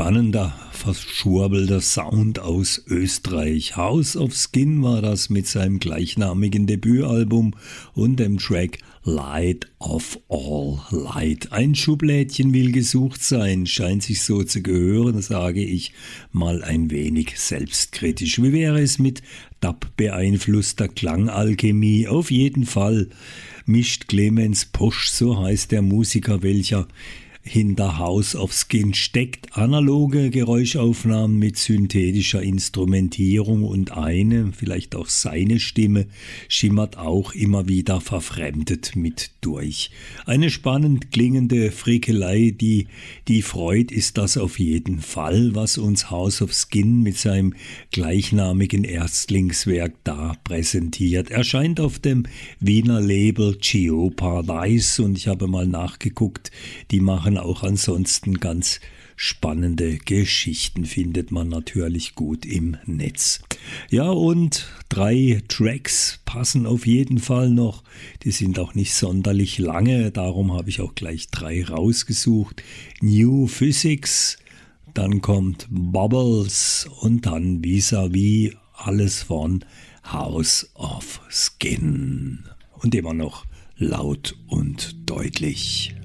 spannender, verschwurbelter Sound aus Österreich. House of Skin war das mit seinem gleichnamigen Debütalbum und dem Track Light of All Light. Ein Schublädchen will gesucht sein, scheint sich so zu gehören, sage ich mal ein wenig selbstkritisch. Wie wäre es mit Dub-beeinflusster Klangalchemie? Auf jeden Fall mischt Clemens Posch, so heißt der Musiker, welcher hinter House of Skin steckt, analoge Geräuschaufnahmen mit synthetischer Instrumentierung und vielleicht auch seine Stimme, schimmert auch immer wieder verfremdet mit durch. Eine spannend klingende Frickelei, die freut, ist das auf jeden Fall, was uns House of Skin mit seinem gleichnamigen Erstlingswerk da präsentiert. Erscheint auf dem Wiener Label Geoparadise und ich habe mal nachgeguckt, die machen auch ansonsten ganz spannende Geschichten, findet man natürlich gut im Netz. Ja, und 3 Tracks passen auf jeden Fall noch. Die sind auch nicht sonderlich lange, darum habe ich auch gleich 3 rausgesucht. New Physics, dann kommt Bubbles und dann Vis-a-vis, alles von House of Skin. Und immer noch laut und deutlich.